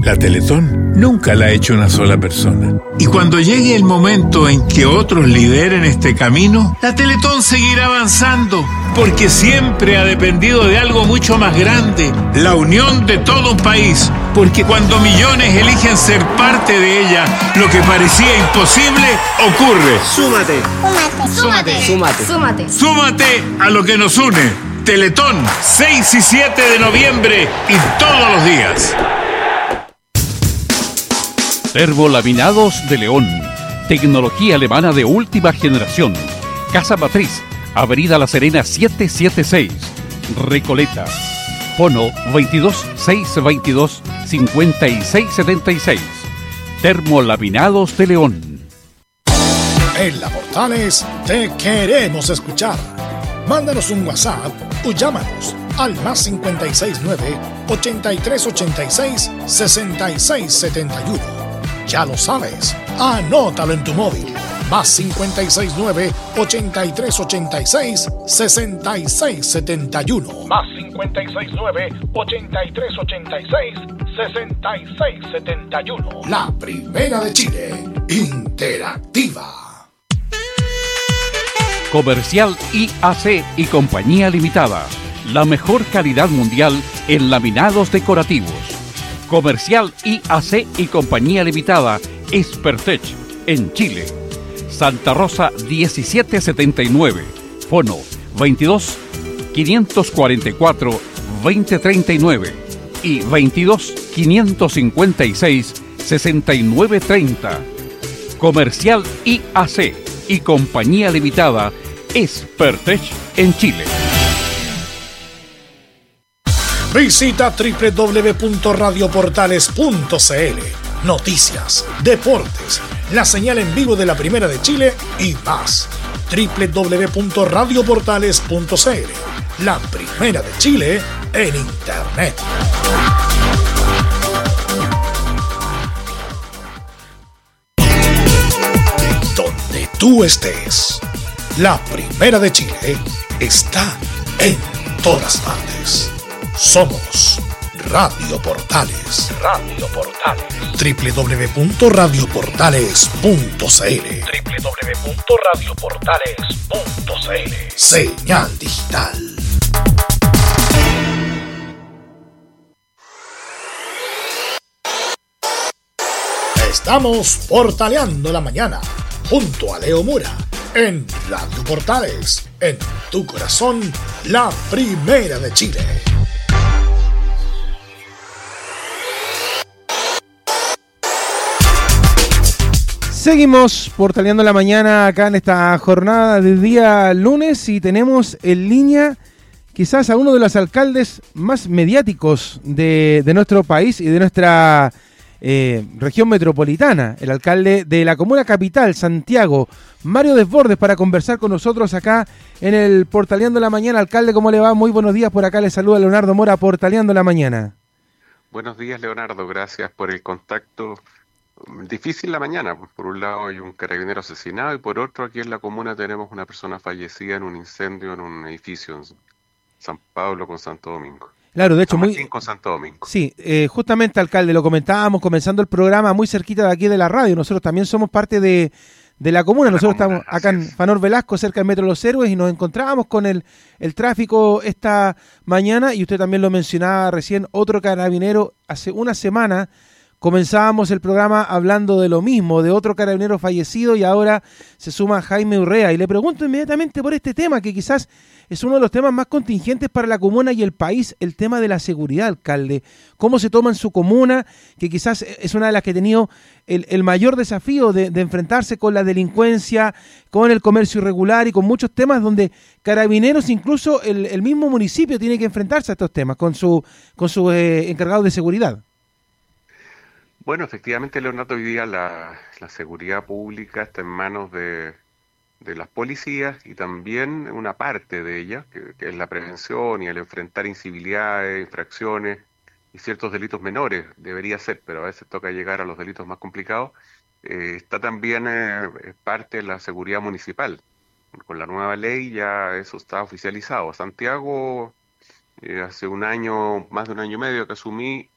La Teletón nunca la ha hecho una sola persona. Y cuando llegue el momento en que otros lideren este camino, la Teletón seguirá avanzando, porque siempre ha dependido de algo mucho más grande, la unión de todo un país. Porque cuando millones eligen ser parte de ella, lo que parecía imposible ocurre. Súmate. Súmate. Súmate. Súmate. Súmate a lo que nos une. Teletón, 6 y 7 de noviembre y todos los días. Termolaminados de León. Tecnología alemana de última generación. Casa Matriz, Avenida La Serena 776. Recoleta. Fono 22 622 5676. Termolaminados de León. En La Portales te queremos escuchar. Mándanos un WhatsApp o llámanos al +569 8386 6671. Ya lo sabes, anótalo en tu móvil. +569 8386 6671. +569 8386 6671. La primera de Chile, interactiva. Comercial IAC y Compañía Limitada. La mejor calidad mundial en laminados decorativos. Comercial IAC y Compañía Limitada, Espertech, en Chile. Santa Rosa 1779. Fono 22 544 2039 y 22 556 6930. Comercial IAC y Compañía Limitada, Espertech, en Chile. Visita www.radioportales.cl. Noticias, deportes, la señal en vivo de la Primera de Chile y más. www.radioportales.cl. La Primera de Chile en Internet. Donde tú estés, la Primera de Chile está en todas partes. Somos Radio Portales. Radio Portales. www.radioportales.cl. www.radioportales.cl. Señal digital. Estamos portaleando la mañana junto a Leo Mura en Radio Portales. En tu corazón, la Primera de Chile. Seguimos portaleando la mañana acá en esta jornada del día lunes y tenemos en línea quizás a uno de los alcaldes más mediáticos de nuestro país y de nuestra región metropolitana, el alcalde de la comuna capital, Santiago, Mario Desbordes, para conversar con nosotros acá en el Portaleando la Mañana. Alcalde, ¿cómo le va? Muy buenos días, por acá le saluda Leonardo Mora, Portaleando la Mañana. Buenos días, Leonardo, gracias por el contacto. Difícil la mañana, por un lado hay un carabinero asesinado y por otro aquí en la comuna tenemos una persona fallecida en un incendio en un edificio en San Pablo con Santo Domingo. Claro, de hecho, San Martín con Santo Domingo. Sí, justamente, alcalde, lo comentábamos comenzando el programa muy cerquita de aquí de la radio. Nosotros también somos parte de la comuna. Nosotros estamos acá en Fanor Velasco, cerca del Metro Los Héroes, y nos encontrábamos con el tráfico esta mañana, y usted también lo mencionaba recién, otro carabinero. Hace una semana comenzábamos el programa hablando de lo mismo, de otro carabinero fallecido, y ahora se suma Jaime Urrea. Y le pregunto inmediatamente por este tema, que quizás es uno de los temas más contingentes para la comuna y el país, el tema de la seguridad, alcalde. ¿Cómo se toma en su comuna, que quizás es una de las que ha tenido el mayor desafío de enfrentarse con la delincuencia, con el comercio irregular y con muchos temas donde carabineros, incluso el mismo municipio, tiene que enfrentarse a estos temas con su encargado de seguridad? Bueno, efectivamente, Leonardo, hoy día la seguridad pública está en manos de las policías y también una parte de ella, que es la prevención y el enfrentar incivilidades, infracciones y ciertos delitos menores, debería ser, pero a veces toca llegar a los delitos más complicados. Está también parte de la seguridad municipal. Con la nueva ley ya eso está oficializado. Santiago, hace un año, más de un año y medio que asumí,